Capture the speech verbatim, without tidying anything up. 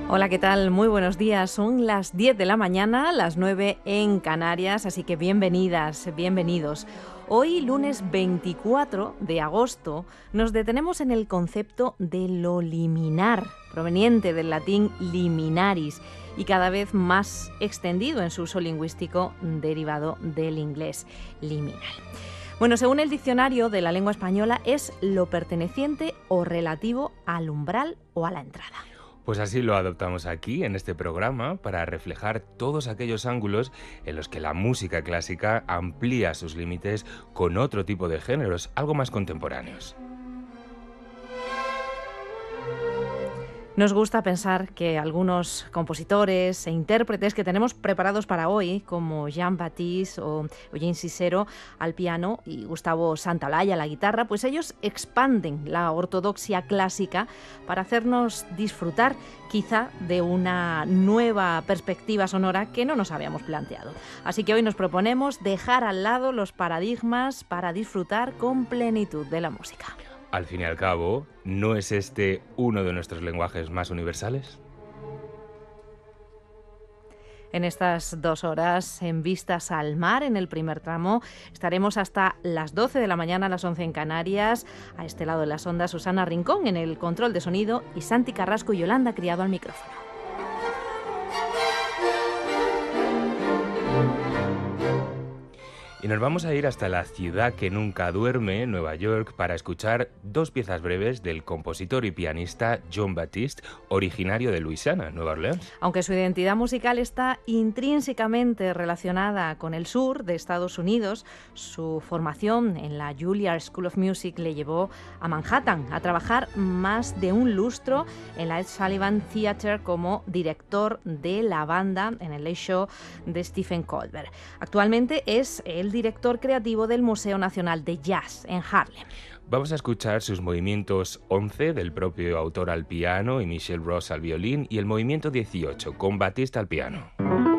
Hola, ¿qué tal? Muy buenos días. Son las diez de la mañana, las nueve en Canarias, así que bienvenidas, bienvenidos. Hoy, lunes veinticuatro de agosto, nos detenemos en el concepto de lo liminar, proveniente del latín liminaris y cada vez más extendido en su uso lingüístico derivado del inglés liminal. Bueno, según el diccionario de la lengua española, es lo perteneciente o relativo al umbral o a la entrada. Pues así lo adoptamos aquí, en este programa, para reflejar todos aquellos ángulos en los que la música clásica amplía sus límites con otro tipo de géneros, algo más contemporáneos. Nos gusta pensar que algunos compositores e intérpretes que tenemos preparados para hoy, como Jean-Baptiste o Eugene Cicero al piano y Gustavo Santaolalla a la guitarra, pues ellos expanden la ortodoxia clásica para hacernos disfrutar quizá de una nueva perspectiva sonora que no nos habíamos planteado. Así que hoy nos proponemos dejar al lado los paradigmas para disfrutar con plenitud de la música. Al fin y al cabo, ¿no es este uno de nuestros lenguajes más universales? En estas dos horas, en Vistas al Mar, en el primer tramo, estaremos hasta las doce de la mañana, a las once en Canarias. A este lado de las ondas, Susana Rincón en el control de sonido y Santi Carrasco y Yolanda Criado al micrófono. Y nos vamos a ir hasta la ciudad que nunca duerme, Nueva York, para escuchar dos piezas breves del compositor y pianista John Batiste, originario de Luisiana, Nueva Orleans. Aunque su identidad musical está intrínsecamente relacionada con el sur de Estados Unidos, su formación en la Juilliard School of Music le llevó a Manhattan a trabajar más de un lustro en la Ed Sullivan Theatre como director de la banda en el Late Show de Stephen Colbert. Actualmente es el director creativo del Museo Nacional de Jazz en Harlem. Vamos a escuchar sus movimientos once del propio autor al piano y Michelle Ross al violín y el movimiento dieciocho con Batiste al piano.